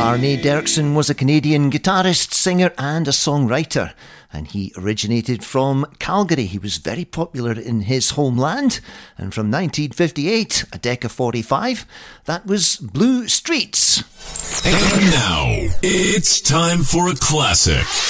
Arne Derksen was a Canadian guitarist, singer and a songwriter, and he originated from Calgary. He was very popular in his homeland, and from 1958, a Decca 45, that was Blue Streets. And now, it's time for a classic.